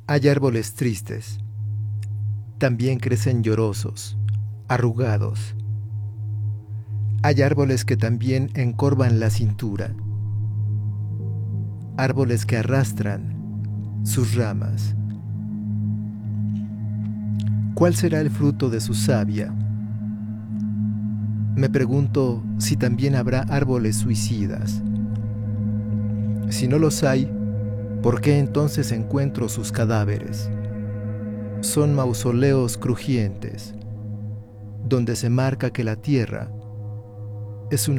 Hay árboles tristes, también crecen llorosos, arrugados. Hay árboles que también encorvan la cintura, árboles que arrastran sus ramas. ¿Cuál será el fruto de su savia? Me pregunto si también habrá árboles suicidas. Si no los hay, ¿por qué entonces encuentro sus cadáveres? Son mausoleos crujientes, donde se marca que la tierra es una